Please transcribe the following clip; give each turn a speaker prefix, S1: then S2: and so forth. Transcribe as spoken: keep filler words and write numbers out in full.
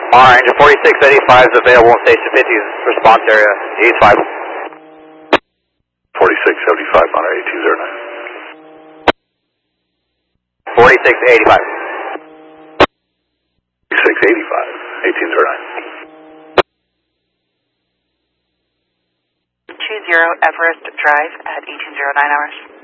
S1: Orange, forty-six eighty-five is available in Station fifty, response area, eight five.
S2: forty-six seventy-five on our eighteen oh nine.
S1: forty-six eighty-five.
S2: forty-six eighty-five, eighteen oh nine.
S3: two zero Everest Drive at eighteen oh nine hours.